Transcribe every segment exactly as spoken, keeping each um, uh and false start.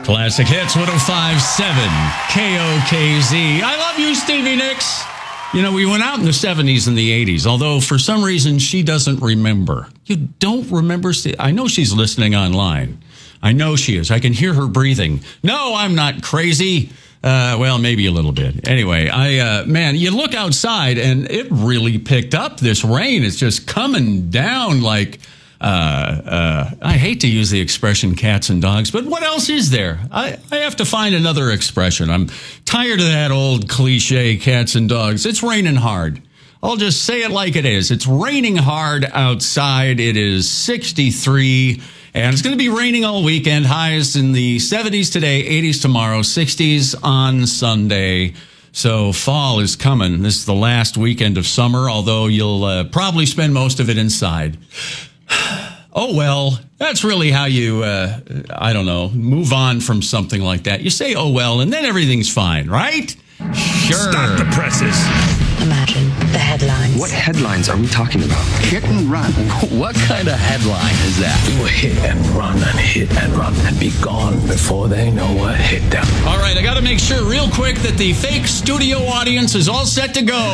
Classic Hits one oh five point seven K O K Z. I love you, Stevie Nicks. You know, we went out in the seventies and the eighties, although for some reason she doesn't remember. You don't remember? I know she's listening online. I know she is. I can hear her breathing. No, I'm not crazy. Uh, well, maybe a little bit. Anyway, I, uh, man, you look outside and it really picked up. This rain is just coming down like, uh, uh, I hate to use the expression cats and dogs, but what else is there? I, I have to find another expression. I'm tired of that old cliche cats and dogs. It's raining hard. I'll just say it like it is. It's raining hard outside. It is sixty-three. And it's going to be raining all weekend. Highs in the seventies today, eighties tomorrow, sixties on Sunday. So fall is coming. This is the last weekend of summer, although you'll uh, probably spend most of it inside. Oh, well, that's really how you, uh, I don't know, move on from something like that. You say, oh, well, and then everything's fine, right? Sure. Stop the presses. Imagine the headlines. What headlines are we talking about? Hit and run. What kind of headline is that? Do a hit and run and hit and run and be gone before they know what hit them. All right, I got to make sure real quick that the fake studio audience is all set to go.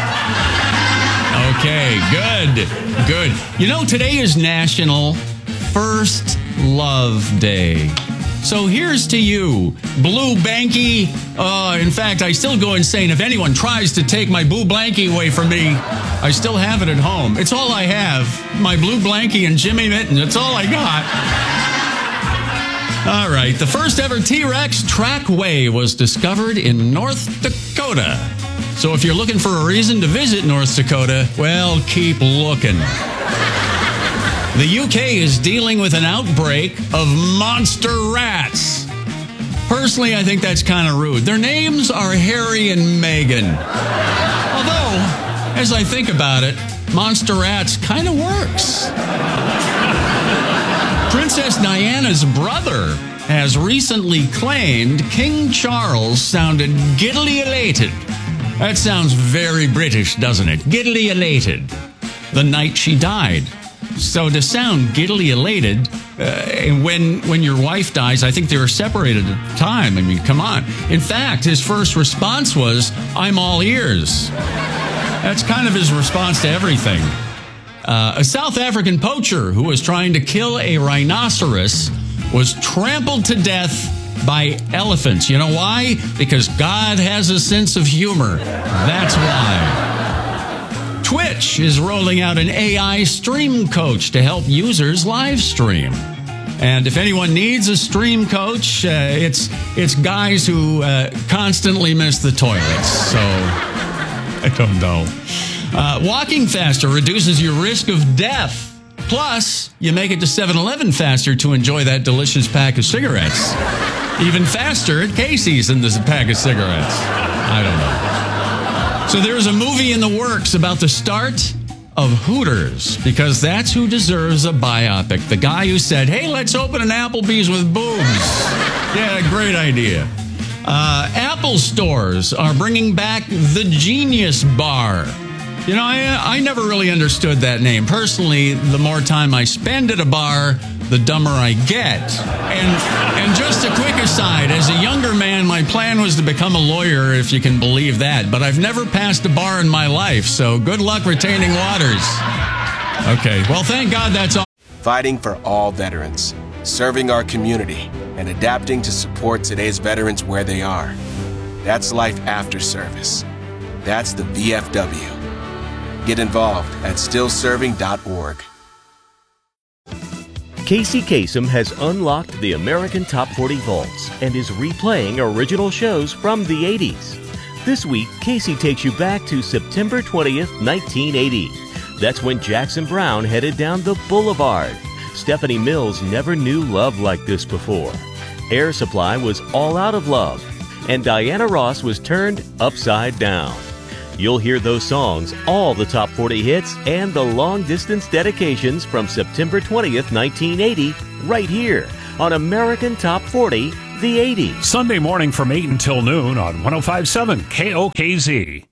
Okay, good, good. You know, today is National First Love Day. So here's to you, Blue Blankie. Uh, in fact, I still go insane if anyone tries to take my Blue Blankie away from me. I still have it at home. It's all I have. My Blue Blankie and Jimmy Mitten. It's all I got. All right. The first ever T-Rex trackway was discovered in North Dakota. So if you're looking for a reason to visit North Dakota, well, keep looking. The U K is dealing with an outbreak of monster rats. Personally, I think that's kind of rude. Their names are Harry and Meghan. Although, as I think about it, monster rats kind of works. Princess Diana's brother has recently claimed King Charles sounded giddily elated. That sounds very British, doesn't it? Giddily elated. The night she died. So to sound giddily elated, uh, and when when your wife dies, I think they were separated at the time. I mean, come on. In fact, his first response was, "I'm all ears." That's kind of his response to everything. Uh, a South African poacher who was trying to kill a rhinoceros was trampled to death by elephants. You know why? Because God has a sense of humor. That's why. Twitch is rolling out an A I stream coach to help users live stream. And if anyone needs a stream coach, uh, it's it's guys who uh, constantly miss the toilets. So, I don't know. Uh, walking faster reduces your risk of death. Plus, you make it to seven eleven faster to enjoy that delicious pack of cigarettes. Even faster at Casey's than this pack of cigarettes. I don't know. So there's a movie in the works about the start of Hooters, because that's who deserves a biopic. The guy who said, hey, let's open an Applebee's with boobs. Yeah, great idea. Uh, Apple stores are bringing back the Genius Bar. You know, I, I never really understood that name. Personally, the more time I spend at a bar, the dumber I get. And and just a quick aside, as a younger man, my plan was to become a lawyer, if you can believe that. But I've never passed a bar in my life, so good luck retaining waters. Okay, well, thank God that's all. Fighting for all veterans, serving our community, and adapting to support today's veterans where they are. That's life after service. That's the V F W. Get involved at still serving dot org. Casey Kasem has unlocked the American Top forty Vaults and is replaying original shows from the eighties. This week, Casey takes you back to September twentieth, nineteen eighty. That's when Jackson Browne headed down the boulevard. Stephanie Mills never knew love like this before. Air Supply was all out of love, and Diana Ross was turned upside down. You'll hear those songs, all the top forty hits, and the long-distance dedications from September twentieth, nineteen eighty, right here on American Top forty, the eighties. Sunday morning from eight until noon on one oh five point seven K O K Z.